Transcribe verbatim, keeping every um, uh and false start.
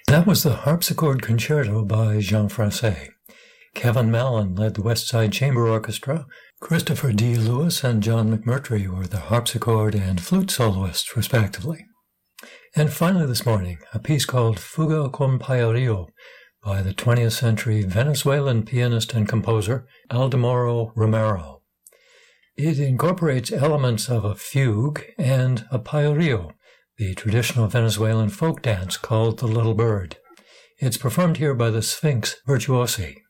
That was the Harpsichord Concerto by Jean Francais. Kevin Mallon led the West Side Chamber Orchestra. Christopher D. Lewis and John McMurtry were the harpsichord and flute soloists, respectively. And finally this morning, a piece called Fuga con Pajarillo by the twentieth century Venezuelan pianist and composer Aldemoro Romero. It incorporates elements of a fugue and a pajarillo, the traditional Venezuelan folk dance called the Little Bird. It's performed here by the Sphinx Virtuosi.